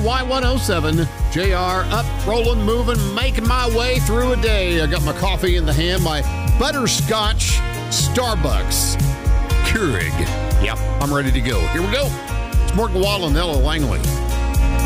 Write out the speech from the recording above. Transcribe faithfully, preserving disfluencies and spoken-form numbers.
Y one oh seven. J R up, rolling, moving, making my way through a day. I got my coffee in the hand, my butterscotch Starbucks Keurig. Yep, I'm ready to go. Here we go. It's Morgan Wallen, Ella Langley.